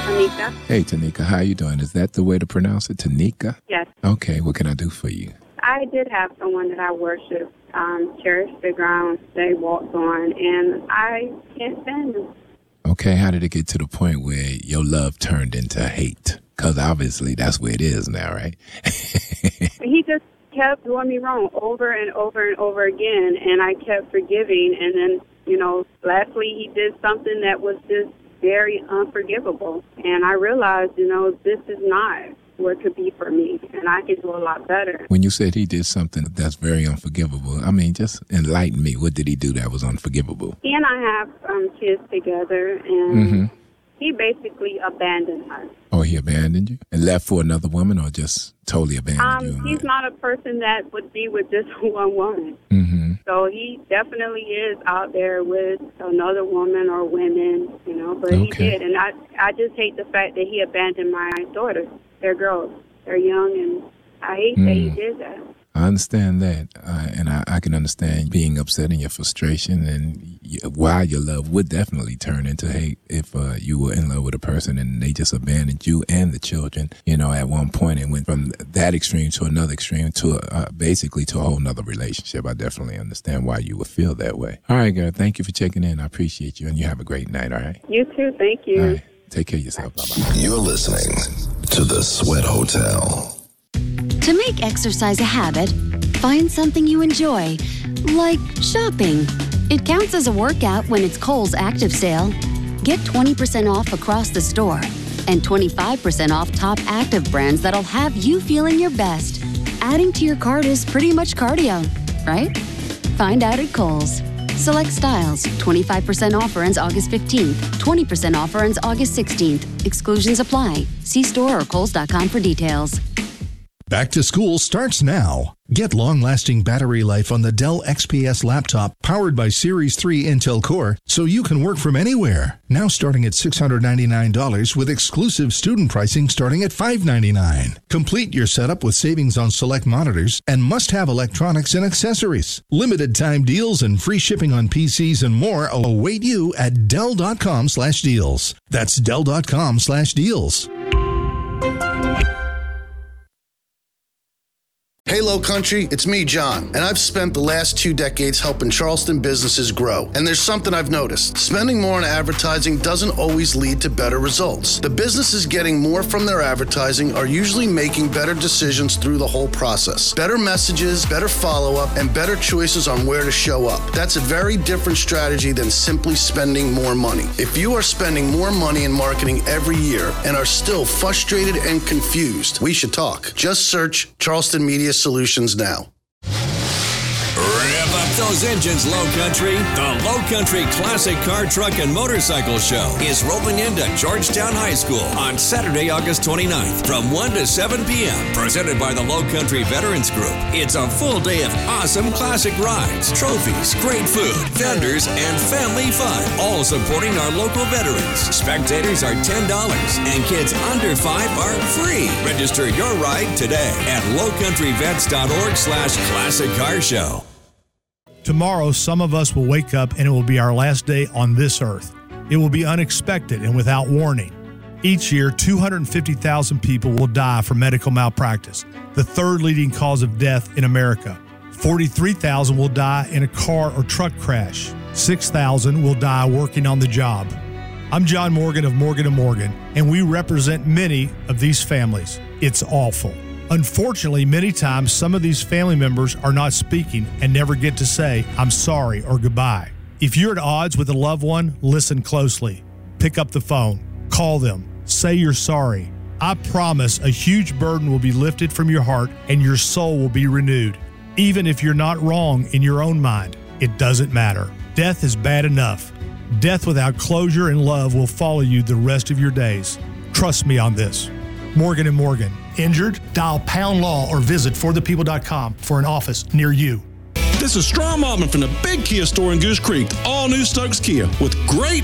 Tanika. Hey, Tanika, how you doing? Is that the way to pronounce it, Tanika? Yes. Okay, what can I do for you? I did have someone that I worship, cherished the ground they walked on, and I can't stand them. Okay, how did it get to the point where your love turned into hate? Because obviously that's where it is now, right? He just kept doing me wrong over and over and over again, and I kept forgiving, and then, lastly he did something that was just very unforgivable, and I realized, this is not what could be for me, and I can do a lot better. When you said he did something that's very unforgivable, just enlighten me. What did he do that was unforgivable? He and I have kids together, and he basically abandoned us. Oh, he abandoned you? And left for another woman, or just totally abandoned you? He's not a person that would be with just one woman. Mm-hmm. So he definitely is out there with another woman or women, but he did. And I just hate the fact that he abandoned my daughters. They're girls. They're young, and I hate that he did that. I understand that, and I can understand being upset and your frustration, and why your love would definitely turn into hate if you were in love with a person and they just abandoned you and the children, at one point, and went from that extreme to another extreme to basically to a whole nother relationship. I definitely understand why you would feel that way. All right, girl, thank you for checking in. I appreciate you, and you have a great night, all right? You too, thank you. All right, take care of yourself. Bye-bye. You're listening to The Sweat Hotel. To make exercise a habit, find something you enjoy, like shopping. It counts as a workout when it's Kohl's Active Sale. Get 20% off across the store and 25% off top active brands that'll have you feeling your best. Adding to your cart is pretty much cardio, right? Find out at Kohl's. Select styles. 25% offer ends August 15th. 20% offer ends August 16th. Exclusions apply. See store or Kohls.com for details. Back to school starts now. Get long-lasting battery life on the Dell XPS laptop powered by Series 3 Intel Core so you can work from anywhere. Now starting at $699 with exclusive student pricing starting at $599. Complete your setup with savings on select monitors and must-have electronics and accessories. Limited time deals and free shipping on PCs and more await you at Dell.com/deals. That's Dell.com/deals. Hey, Low Country, it's me, John, and I've spent the last 2 decades helping Charleston businesses grow. And there's something I've noticed. Spending more on advertising doesn't always lead to better results. The businesses getting more from their advertising are usually making better decisions through the whole process. Better messages, better follow-up, and better choices on where to show up. That's a very different strategy than simply spending more money. If you are spending more money in marketing every year and are still frustrated and confused, we should talk. Just search Charleston Media Solutions now. Rev up those engines, Low Country. The Low Country Classic Car, Truck, and Motorcycle Show is rolling into Georgetown High School on Saturday, August 29th from 1 to 7 p.m. Presented by the Low Country Veterans Group. It's a full day of awesome classic rides, trophies, great food, vendors, and family fun. All supporting our local veterans. Spectators are $10 and kids under 5 are free. Register your ride today at lowcountryvets.org/classic car show. Tomorrow, some of us will wake up and it will be our last day on this earth. It will be unexpected and without warning. Each year, 250,000 people will die from medical malpractice, the third leading cause of death in America. 43,000 will die in a car or truck crash. 6,000 will die working on the job. I'm John Morgan of Morgan & Morgan, and we represent many of these families. It's awful. Unfortunately, many times some of these family members are not speaking and never get to say, I'm sorry or goodbye. If you're at odds with a loved one, listen closely. Pick up the phone. Call them. Say you're sorry. I promise a huge burden will be lifted from your heart and your soul will be renewed. Even if you're not wrong in your own mind, it doesn't matter. Death is bad enough. Death without closure and love will follow you the rest of your days. Trust me on this. Morgan & Morgan. Injured? Dial Pound Law or visit forthepeople.com for an office near you. This is Strom Altman from the Big Kia store in Goose Creek. All new Stokes Kia with great